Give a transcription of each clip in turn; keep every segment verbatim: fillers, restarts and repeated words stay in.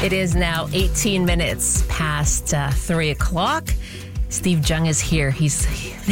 It is now eighteen minutes past uh, three o'clock. Steve Jung is here. He's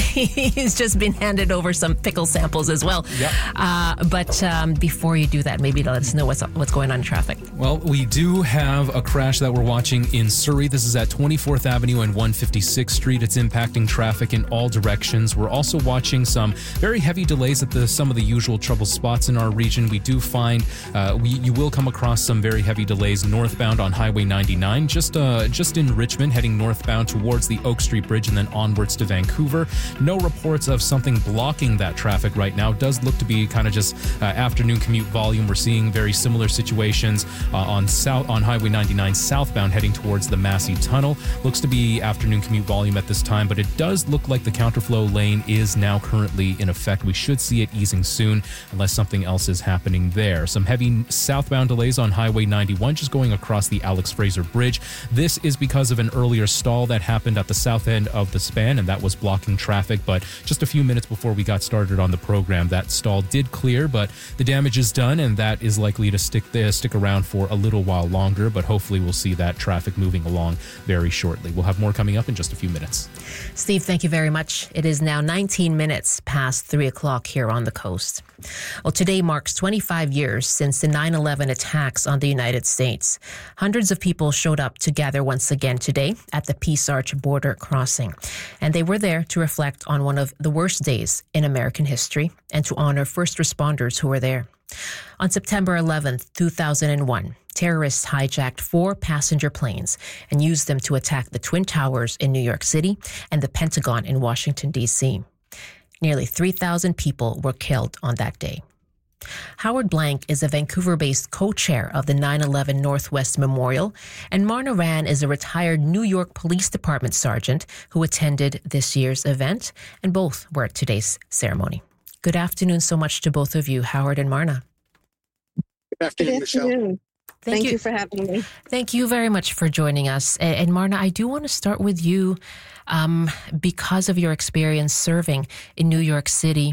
he's just been handed over some pickle samples as well. Yep. Uh, but um, before you do that, maybe let us know what's what's going on in traffic. Well, we do have a crash that we're watching in Surrey. This is at twenty-fourth Avenue and one fifty-sixth Street. It's impacting traffic in all directions. We're also watching some very heavy delays at the some of the usual trouble spots in our region. We do find uh, we you will come across some very heavy delays northbound on Highway ninety-nine, just uh, just in Richmond, heading northbound towards the Oak Street Bridge and then onwards to Vancouver. No reports of something blocking that traffic right now. Does look to be kind of just uh, afternoon commute volume. We're seeing very similar situations uh, on south on Highway ninety-nine southbound heading towards the Massey Tunnel. Looks to be afternoon commute volume at this time, but it does look like the counterflow lane is now currently in effect. We should see it easing soon unless something else is happening there. Some heavy southbound delays on Highway ninety-one just going across the Alex Fraser Bridge. This is because of an earlier stall that happened at the south end of the span, and that was blocking traffic. But just a few minutes before we got started on the program, that stall did clear, but the damage is done, and that is likely to stick there, stick around for a little while longer. But hopefully we'll see that traffic moving along very shortly. We'll have more coming up in just a few minutes. Steve, thank you very much. It is now nineteen minutes past three o'clock here on the coast. Well, today marks twenty-five years since the nine eleven attacks on the United States. Hundreds of people showed up to gather once again today at the Peace Arch border crossing. And they were there to reflect on one of the worst days in American history and to honor first responders who were there. On September eleventh, two thousand one, terrorists hijacked four passenger planes and used them to attack the Twin Towers in New York City and the Pentagon in Washington, D C. Nearly three thousand people were killed on that day. Howard Blank is a Vancouver-based co-chair of the nine eleven Northwest Memorial, and Marna Ran is a retired New York Police Department sergeant who attended this year's event, and both were at today's ceremony. Good afternoon so much to both of you, Howard and Marna. Good afternoon, Good Michelle. afternoon. Thank, Thank you. you for having me. Thank you very much for joining us. And, and Marna, I do want to start with you um, because of your experience serving in New York City.